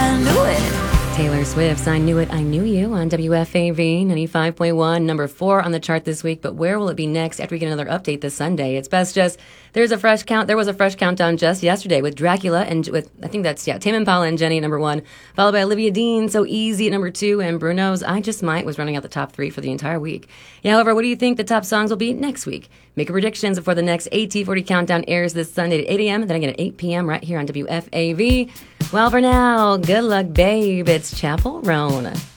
I knew it. Taylor Swift's I Knew It, I Knew You on WFAV 95.1, number 4 on the chart this week. But where will it be next after we get another update this Sunday? It's best just, there was a fresh countdown just yesterday with Dracula and with, I think that's, Tame Impala and Jenny at number 1, followed by Olivia Dean, So Easy at number 2, and Bruno's I Just Might was running out the top 3 for the entire week. Yeah, however, what do you think the top songs will be next week? Make your predictions before the next AT40 countdown airs this Sunday at 8 a.m., then again at 8 p.m. right here on WFAV. Well, for now, good luck, babe. It's Chapel Roan.